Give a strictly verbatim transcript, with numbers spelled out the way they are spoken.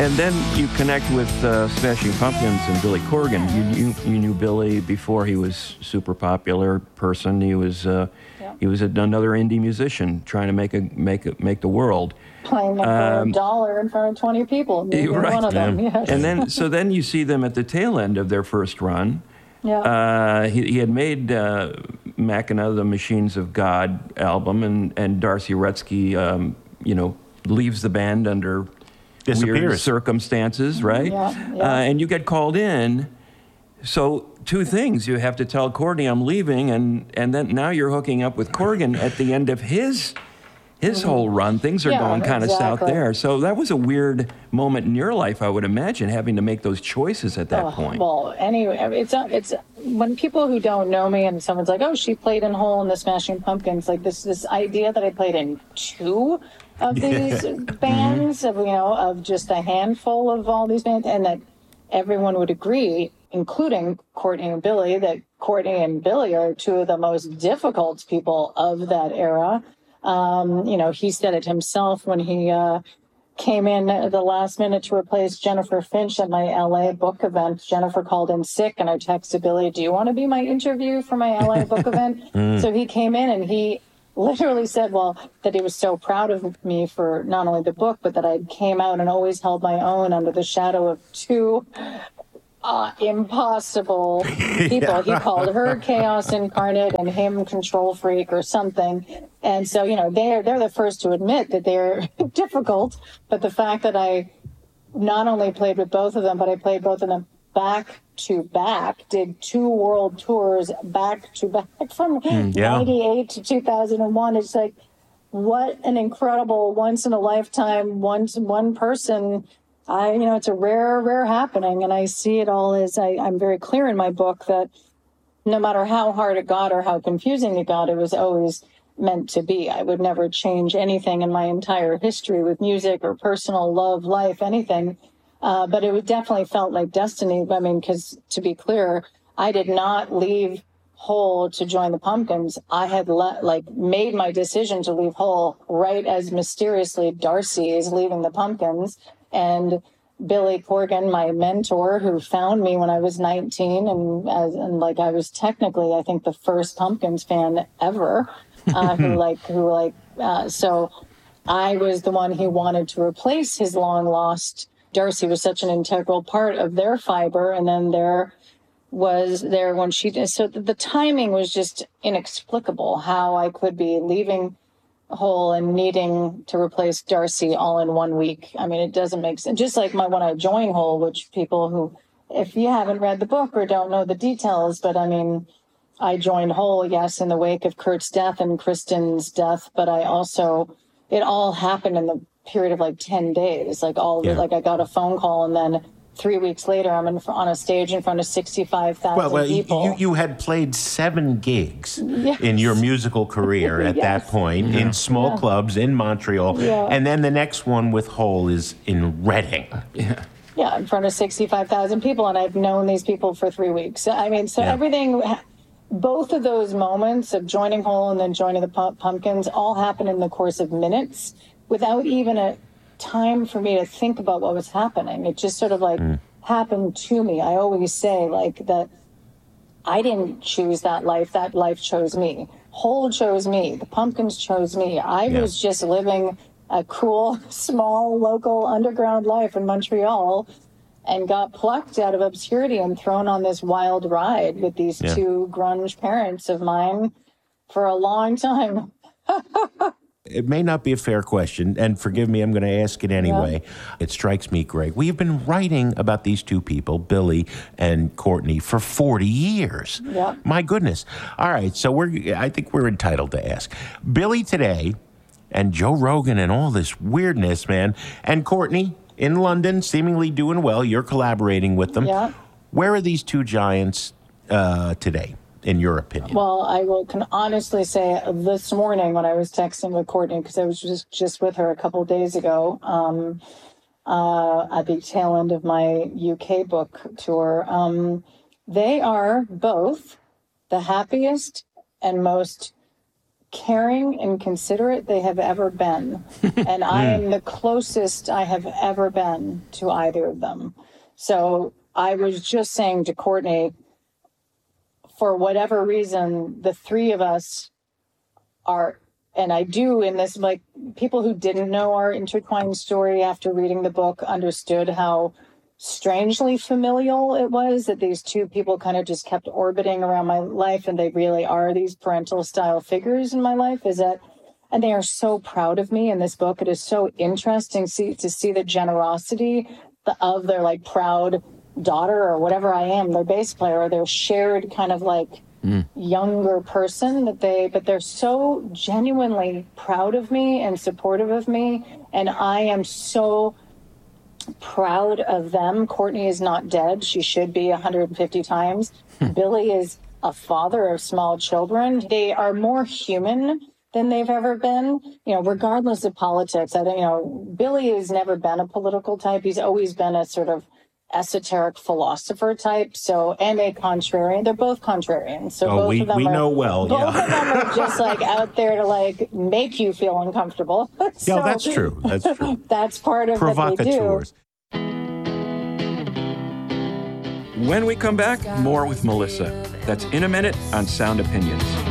And then you connect with uh, Smashing Pumpkins and Billy Corgan. You knew you knew Billy before he was super popular person. He was uh, yeah. he was a, another indie musician trying to make a make a, make the world. Playing for um, a dollar in front of twenty people. Maybe right. one of them. Yeah. Yes. And then so then you see them at the tail end of their first run. Yeah. Uh, he, he had made uh, Machina, the Machines of God album, and and Darcy Retzky, um, you know, leaves the band under weird circumstances, right? Yeah, yeah. Uh, and you get called in. So two things. You have to tell Courtney I'm leaving, and, and then now you're hooking up with Corgan at the end of his his mm-hmm. whole run. Things are yeah, going kind of exactly. south there. So that was a weird moment in your life, I would imagine, having to make those choices at that oh, point. Well, anyway, it's it's when people who don't know me and someone's like, oh, she played in Hole in the Smashing Pumpkins, like this this idea that I played in two of these bands, of, you know, of just a handful of all these bands, and that everyone would agree, including Courtney and Billy, that Courtney and Billy are two of the most difficult people of that era. Um, you know, he said it himself when he uh, came in at the last minute to replace Jennifer Finch at my L A book event. Jennifer called in sick, and I texted Billy, do you want to be my interview for my L A book event? Mm. So he came in and he literally said, well, that he was so proud of me for not only the book, but that I came out and always held my own under the shadow of two uh, impossible people. Yeah. He called her chaos incarnate and him control freak or something. And so, you know, they're, they're the first to admit that they're difficult. But the fact that I not only played with both of them, but I played both of them back to back, did two world tours back to back from mm, yeah. ninety-eight to two thousand one. It's like, what an incredible once in a lifetime, one one person. I, you know, it's a rare, rare happening. And I see it all as I, I'm very clear in my book that no matter how hard it got or how confusing it got, it was always meant to be. I would never change anything in my entire history with music or personal love, life, anything. Uh, but it definitely felt like destiny. I mean, because to be clear, I did not leave Hole to join the Pumpkins. I had le- like made my decision to leave Hole right as mysteriously Darcy is leaving the Pumpkins. And Billy Corgan, my mentor, who found me when I was nineteen, and as and like I was technically, I think, the first Pumpkins fan ever, uh, who like who like uh, so I was the one he wanted to replace his long lost. Darcy was such an integral part of their fiber, and then there was there when she did. So the, the timing was just inexplicable. How I could be leaving Hole and needing to replace Darcy all in one week. I mean, it doesn't make sense. Just like my when I joined Hole, which people who, if you haven't read the book or don't know the details, but I mean, I joined Hole, yes, in the wake of Kurt's death and Kristen's death, but I also, it all happened in the period of like ten days. Like all, yeah. like I got a phone call and then three weeks later I'm in, on a stage in front of sixty-five thousand well, well, people. You, you had played seven gigs yes. in your musical career at yes. that point yeah. in small yeah. clubs in Montreal. Yeah. And then the next one with Hole is in Reading. Yeah. Yeah, in front of sixty-five thousand people. And I've known these people for three weeks. I mean, so yeah. everything, both of those moments of joining Hole and then joining the Pumpkins all happened in the course of minutes without even a time for me to think about what was happening. It just sort of like mm. happened to me. I always say like that I didn't choose that life. That life chose me. Hole chose me. The Pumpkins chose me. I yeah. was just living a cool, small, local underground life in Montreal and got plucked out of obscurity and thrown on this wild ride with these yeah. two grunge parents of mine for a long time. It may not be a fair question, and forgive me, I'm going to ask it anyway. Yeah. It strikes me, Greg, we've been writing about these two people, Billy and Courtney, for forty years. Yeah. My goodness. All right, so we're I think we're entitled to ask. Billy today and Joe Rogan and all this weirdness, man, and Courtney in London, seemingly doing well. You're collaborating with them. Yeah. Where are these two giants uh, today? In your opinion? Well, I will can honestly say this morning when I was texting with Courtney, because I was just, just with her a couple of days ago um, uh, at the tail end of my U K book tour, um, they are both the happiest and most caring and considerate they have ever been. And I am the closest I have ever been to either of them. So I was just saying to Courtney, for whatever reason, the three of us are, and I do in this, like, people who didn't know our intertwined story after reading the book understood how strangely familial it was, that these two people kind of just kept orbiting around my life, and they really are these parental style figures in my life, is that, and they are so proud of me in this book. It is so interesting see, to see the generosity of their like proud daughter or whatever I am, their bass player, or their shared kind of like mm. younger person that they, but they're so genuinely proud of me and supportive of me. And I am so proud of them. Courtney is not dead. She should be one hundred fifty times. Hmm. Billy is a father of small children. They are more human than they've ever been, you know, regardless of politics. I think, you know, Billy has never been a political type. He's always been a sort of esoteric philosopher type. So, and a contrarian. They're both contrarians. So oh, both we, of them we are, know well. Both yeah. of them are just like out there to like make you feel uncomfortable. so, yeah, that's true. That's true. That's part of what they do. Provocateurs. When we come back, more with Melissa. That's in a minute on Sound Opinions.